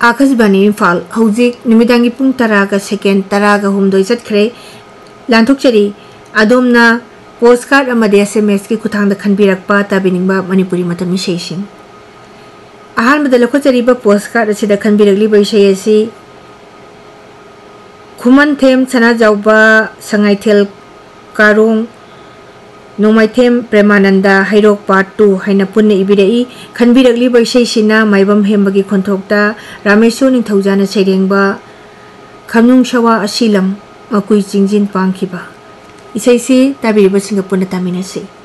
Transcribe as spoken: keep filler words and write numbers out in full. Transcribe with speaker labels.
Speaker 1: आकाशवाणी इम्फाल हौजिक निमिदांगी पुंग तरागा second तरागा हुमदोई चतखरे लांथोकचरी अदोमना postcard अमदे SMS की खुथांग the खनबिरकपा ताबिनिंगबा Manipuri मतमी शेषिंग अहानबदा लखोचरीबा postcard असिदा खनबिरकलिबा इशय असि खुमनथेम सनाजाउबा संगाइथेल कारोंग नोमाइथेम प्रेमानंदा हैरोक part two हैना पुन्ने इबिरई खनबिरकलिबा इशयसिना माइबम हेमबगी खोंथोकता रामेश्वर निंथौजाना सैरेंगबा खमनुंग शवा असिलम मकुई चिंजिन पांखिबा इशयसी ताबिरिबा सिंगा पुन्ने तामिनसी।